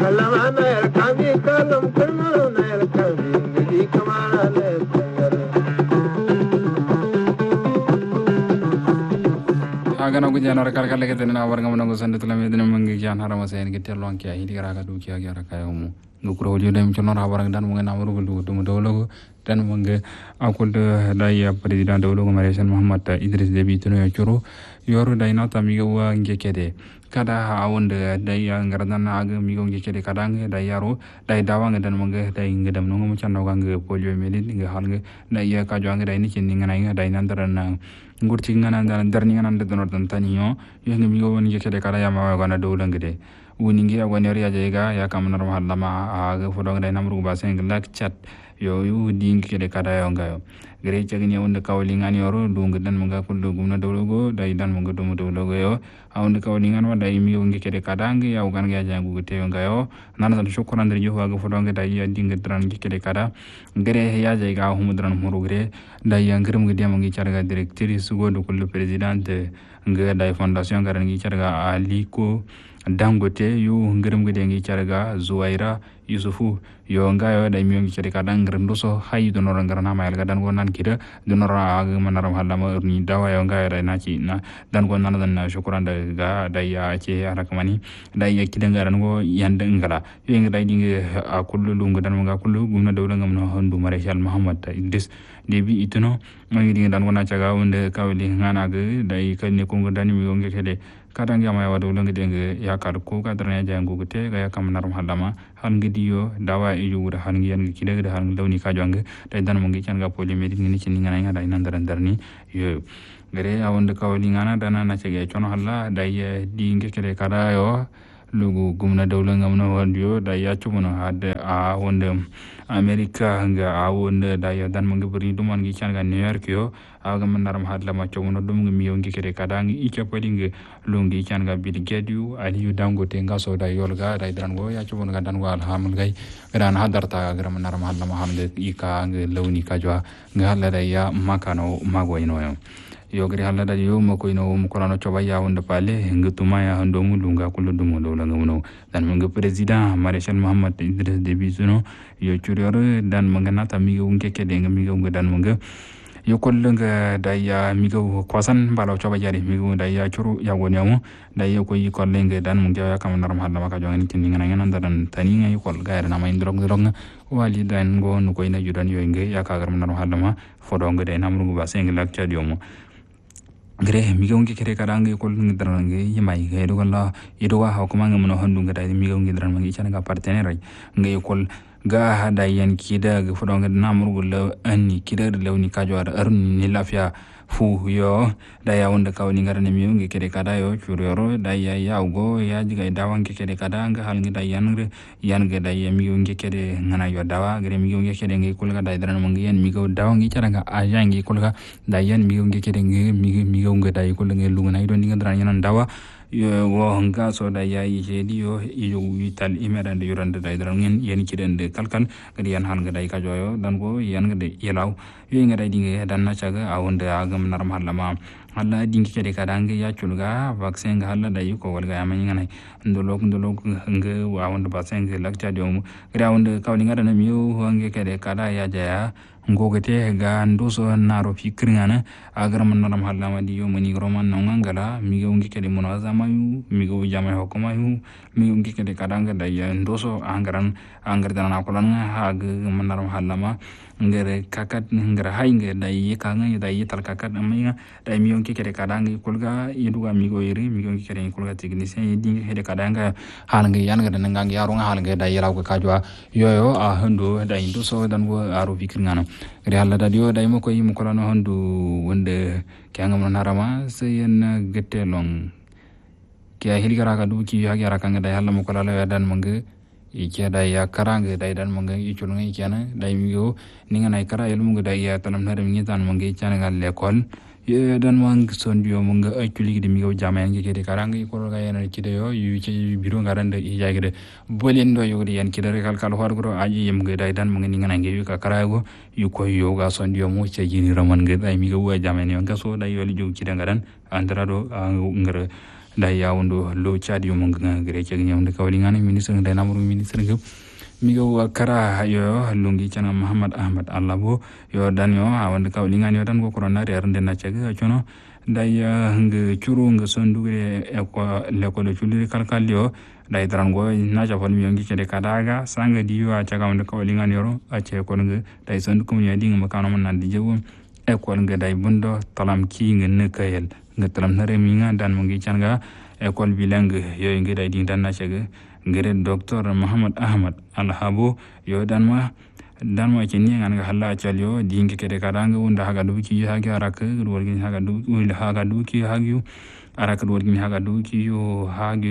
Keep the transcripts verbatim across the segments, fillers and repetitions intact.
kalamana el kami kalam kalmana el kami gidi kamana le agana ko janara kal kal ke tena war ngam nango sande tula me dina mangi jan harama sen ke tello anki ay di gara ga du ki agara kayo mu ngukro jo dem chono ra war dan mo ngana amru du dum dawlo dan mo nge akul de dai president dawlo Malaysia Muhammad Idris Deby tuno ya churu yoru dai na tami ga wa nge kede kada awonde dai ngaradan aga mi go nge kede kada nge dai yaro dai dawanga dan mo nge dai nge dam no mo channo ga nge polio medin nge hal nge dai ya ka jo nge dai ni kin ngana nge dai nan daran ngurti ngana dan darni ngana de donor dan taniyo yenge mi go woni nge kede kada ya ma ga na dawlo ngede woni ngi agwa neri ya jega ya kam nar mahalla ma aga fodo ngai namru ba sen lak chat yo yu ding kede kada yo ngayo gere chagini wonde kawli ngani yoro dungu dan munga kullu gumna dawlogo dai dan munga dumu dawlogo yo awonde kawli ngani wa dai mi ngi kede kada ngi ya ugan ga jangu te yo ngayo nan dan shukran der jo aga fodo ngai dai ya ding dran ngi kede kada gere ya jega humudran muru gere dai ya ngirum ngi dem ngi charga directeur sugo do kullu president ngi dai fondation garan ngi charga aliko dangote yu ngirum gede ngi charga zuwaira yusufu yo ngayo da mi ngi charga dan ngirum so hay do nora ngarana mayal ga dan go nan kida do nora ag manaram halama ni dawa yo ngayo da na ci na dan go nan dan shukran da ga da ya ce arakamani da ya kida ngaran go yanda ngala yo ngi dai dingi akullu lungu dan nga kullu gumna dawla ngam no hondu Malaysia Muhammad Idris Deby ituno ngi dingi dan go na chaga wonde kawli ngana ga dai kan ne ko ngani mi ngi kede kadang ya mai wadu lengi denge ya kar ko kadran ya jangu gute ga ya kam narum halama han gidiyo dawa e yuura han giyan kide ga han dawni ka jangu dai dan mo ngi can ga poli medi ni ci ngana ngana dai nan daran darni yo gere ya wonde kawli ngana dana na ce ga chono halla dai di ngi kede kada yo lugu gumna dawla ngamno wandiyo dai ya chumuno hade a wonde America nga a wonde dai dan mo ngi buri dum ngi can ga New York yo aga manaram hadla ma chumuno dum ngi miyo ngi kede kada ngi ike poli ngi lungi can ga bil gedu ali yu dangote nga so da yolga da dan go ya chumuno ga dan go alhamul gai gran hadarta gram naram hadla ma hamde ika ngi lawni ka jwa nga halla da ya makano mago ino yo yogri halla da yo mo ko ino mo ko no choba ya wonde pale ngutuma ya hando mu lunga kullu dumo do la ngamuno dan mo ngi president Malaysia Muhammad Idris Deby suno yo churiore dan mo ngana ta mi ngi kede ngi mi ngi dan mo ngi yo kollu nga da ya mi go kwasan balaw choba jari mi go da ya churu ya woni amu da yo ko yi kolle ngi dan mo ngi ya kam naram halla maka jongani tin ngana ngana dan tani ngi kol gaere na may ndrong ndrong wali dan go no ko ina judan yo ngi ya ka garam naram halla ma fodo ngi de namru ba seng lak cha diomo gre mi go ngi kere karangi kol ngi dran ngi yimay ge do galla yido wa ha ko manga mo hondu ngi da mi go ngi dran ngi chana ga partenaire ngi kol ga hada yan kida ga fodo ngi namru gol anni kida de lawni ka jwar arni ni lafiya fu yo da ya wonde kawni ngarane mi ngi kede kada yo churoro da ya ya go ya jiga dawa ngi kede kada nga hal ngi da yan ngi yan ngi da ya mi ngi kede ngana yo dawa gre mi ngi kede ngi kulga da dran mo ngi yan mi go dawa ngi cara nga aja ngi kulga da yan mi ngi kede ngi mi mi ngi da kulga ngi lu ngana do ngi dran yan dawa yo wo nga so da ya yi jedi yo yo wital imera de yorande da dran ngen yen kidende kalkan gadi yan hal ngi da ka joyo dan go yan ngi de yelaw yo ngi da dingi dan na caga awonde agam naram halama halla dingi kede kadange ya chulga vaccine ga halla da yuko walga yaman ngana ndolok ndolok nge awonde vaccine ga lakta dum gra awonde kawli ngada na miyo hange kede kada ya jaya ngogete ga ndoso naro fikringana agar naram halama di yo mani roman ngangala mi ngi kede munazama yu mi go jama hokoma yu mi ngi kede kadanga da ya ndoso angaran angar dana kolan hag naram halama ngere kakat ngere hay ngere da yi kanga da yi tal kakat amiga da mi ngi kede kadanga kulga yiduga mi go yiri mi ngi kede kulga technicien yi dingi kede kadanga halanga yanga da ngangi yaro halanga da yelaw ka kajwa yoyo a hando da ndoso dan go aro fikringana gari halla da dio dai mo ko yimo ko no hondu wonde kyanga mon harama sayen gette long kya hiligara ka du ki ya gara kanga dai halla mo ko la dan mange ikya dai ya karanga dai dan mange ichul ngai kyana dai mi go ninga nai kara yel mo dai ya tanam na mi tan mange kyana gal lekol ye dan mang son dio mo nga akuli de mi go jama ngi kede karanga ko ga yana kide yo yu ci biro ngarande i jagide bolen do yo de yan kide kal kal hor gro aji yem ga dai dan mo ngi ngana ngi ka karago yu ko yo ga son dio mo ci jini raman ga dai mi go wa jama ne nga so dai yo li jo kide ngaran andra do ngara dai ya undo lo chadi mo ngere ke nyam de kawlingana ministre de namru ministre ngi migo kara yo lungi chana Muhammad Ahmad Allabo yo dan yo awande kawlingana yo dan go corona re arnde na chege chono dai nge churu nge sondugre e ko le ko le chulu kalkal yo dai drango na ja fol mi ngi chede kadaga sanga di yo a chaga wande kawlingana yo a che ko nge dai sondu kum ya dinga makano man nan di jewo e ko nge dai bundo talam ki nge ne kayel nge talam nare mi nga dan mo ngi changa e ko bilang yo nge dai din dan na chege ngere docteur Muhammad Ahmad Alhabo yo dan ma dan ma ke ni ngana halla chalyo dinge kede kadanga unda haga duki hagi araka worgi haga duki ul haga duki hagi araka worgi haga duki yo hagi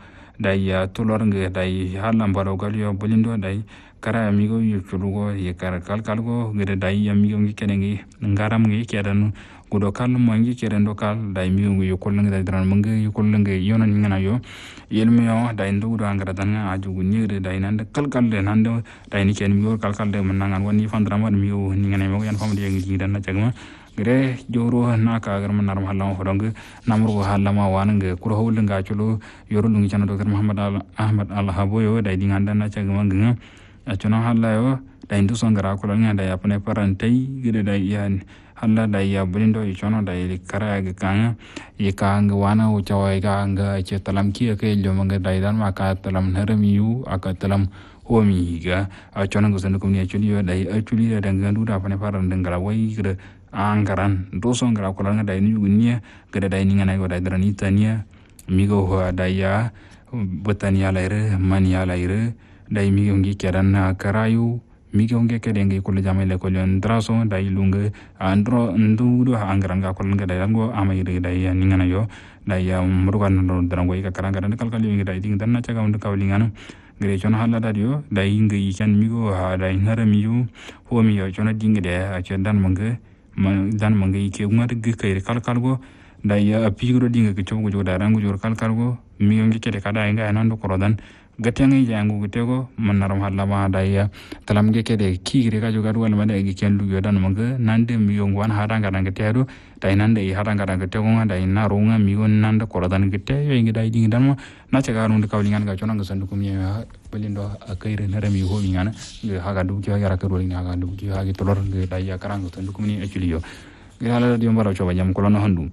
dai ya tolor nge dai halam baro galyo bolindo dai kara amigo yo chulugo ye kara kal kalgo ngere dai amigo ngi kede ngi ngaram ngi kedan kudo kal mo ngi kede ndokal dai mi ngi yo kolnga dai dran mangi yo kolnga yona ngana yo yelmi yo dai ndu do angara tan aju gunire dai nan kal kal de nan do dai ni ken mi yo kal kal de manangan woni fandra ma mi yo ni ngana mo yan famde ngi dan na chagma gre joro na ka gar man naram halama hodong namru halama wanange kuro hawlunga chulo yoru lungi chana docteur Muhammad Ahmad Alhabo yo dai dingan dan na chagma ngi achona halla yo dai ndu songara ko nga dai apne parantai gre dai yan halla dai ya blindo i chono dai kara ga kanga i kanga wana o chawai ga nga che talam ki ke lo manga dai dan ma ka talam narami yu aka talam homi ga a chono go san ko ni chuli yo dai a chuli da danga ndu da apne paran dangara wai gre angaran do songara ko nga dai ni gunnia gre dai ni ngana go dai drani tania migo ho dai ya botania laire mania laire dai mi ngi keran karayu mi ngi kede ngi ko jamale ko lon draso dai lunga andro ndu angranga ko nga dai ngo amayre dai ni ngana yo dai ya murugan no drango ika karanga dan kalkal ngi dai ding dan na caga undu kawlingano gre chona hala dadio dai ngi kan mi go ha dai ngara mi yu ho mi yo chona ding de a chen dan manga dan manga ike ngar ge kay kalkal go dai ya api go ding ke chogo jo da rango jo kalkal go mi ngi kede kada nga nan do korodan gatengi jangu gutego manaram halama daya talam ge kede kigre ka jogar wal made gi kendu yodan manga nande mi yongwan haranga danga teru dai nande i haranga danga tego dai na ronga mi gon nande korodan gite yo ngi dai ding dan ma na chaga runde kawlingan ga chona ngasandu kum ye belindo akaire narami ho ngana ge haga du jo yara kero ni haga du jo hagi tolor ge daya karanga sandu kum ni actually yo ge hala di mbara choba jam kolono handu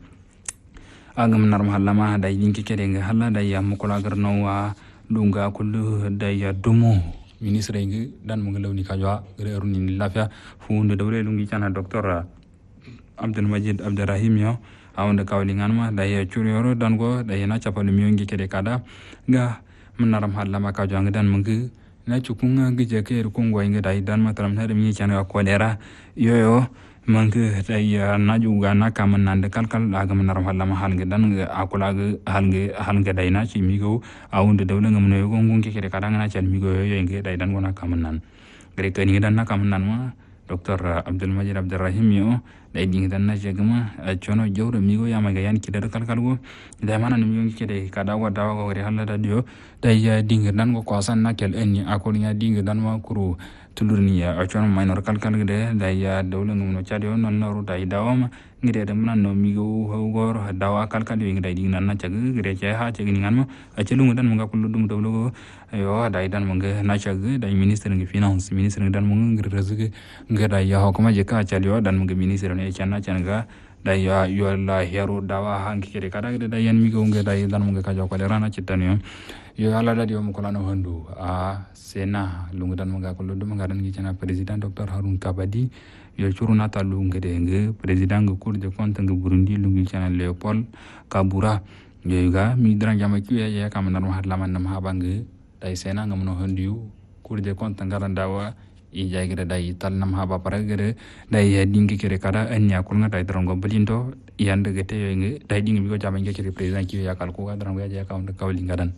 agam naram halama dai ding kede ngi hala dai ya mukola garno wa dunga kullu daya dumo ministre ngi dan mo ngelaw ni kajwa reeru ni lafia funde dawre lungi chana docteur Abdul Majid Abdurrahim yo awonde kawlingan ma daya churioro dan go daya na chapal mi ngi kede kada ga manaram halama kajwa ngi dan mo ngi na chukunga ngi jeke ko ngoy ngi dai dan ma taram hare mi chana kolera yoyo manke daya na juga na kaman nande kalkal aga manaram halama halnge dan akula ga halnge halnge dai na chi migo awunde dawle ngam no gongon ke kede kadanga na chan migo yo nge dai dan gona kaman nan gre kani dan na kaman nan ma docteur Abdul Majid Abdurrahim yo dai ding dan na jegma chono jawre migo ya maga yan kide kalkal go dai mana mi kede kada wa dawa go re halada dio dai ya ding dan go kwasan na kel enni akolinya ding dan ma kuru tulurni ya chono minor kalkal gede dai ya dawle ngam no chadio non naru dai dawama ngire dem nan no migo hawgor dawa kalkal yo ngi dai ding nan na chag gre che ha chag ni ngan ma a chelu dan mo ga kullu dum dawlo go yo dai dan mo ga na chag dai ministre ngi finance ministre dan mo ngir rezuge ngi dai ya hokuma je ka chalyo dan mo ga ministre ne channa changa dai ya yo la hero dawa hanki kire kada dai yan migo ngi dai dan mo ga ka joko le rana chitan yo yo ala da dio mo ko lano handu a sena lungu dan mo ga kullu dum ga dan ngi chana president docteur Harun Kabadi yo churuna ta lungu de ngi president ngi cour de compte ngi Burundi lungu chana Leopold Kabura yo ga mi dran jama ki ya kam na ma hadla man nam habangi dai sena ngam no handu cour de compte ngaran dawa i jagire dai tal nam haba paragere dai ya dingi kire kada anya kulnga dai drongo belindo yande gete yo ngi dai dingi mi ko jama ngi kire president ki ya kal ko ga drongo ya ka on kawli ngadan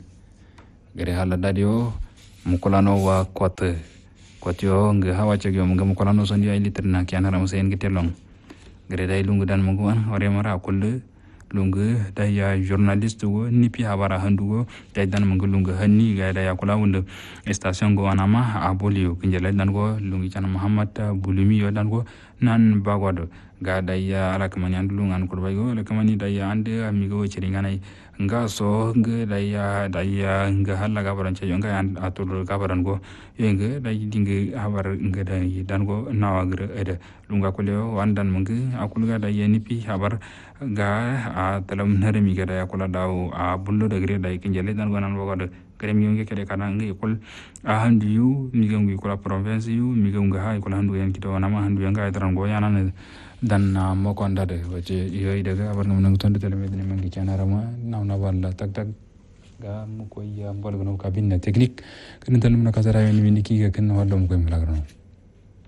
gere hala dadio mukolano wa kote kotyo nge hawa chegyo mga mukolano sondi ay literna kian haram sayen gitelong gere dai lungu dan munguan ore mara kullu lungu dai ya journaliste go nipi habara handugo dai dan mungu lungu hanni ga dai akula wunde station go anama abolio kinjela dan go lungu chana Muhammad Bulumi yo dan go nan bagwado ga daya ala kamani andulu ngan kurbai go ala kamani daya ande amigo chiringanai nga so nga daya daya nga halla gabaran che nga atul gabaran go yenga dai dinga habar nga dai dan go nawa gre ede lunga kuleo wandan mungi akulga daya nipi habar ga a talam nare mi ga daya kula daw a bullo de gre dai kinjele dan go nan bagwado kare mi ngi kede kana ngi kul a handu yu mi ngi kula province yu mi ngi ha kula handu yan kito nama handu yang ga tran go yana dan mo ko ndade wace yoy daga abar ngam nang tonde tele medine mangi chana rama naw na walla tak tak ga mo ko ya bol gno kabinne technique kan tan mun ka sara ni ki ga kan wadom ko mi lagro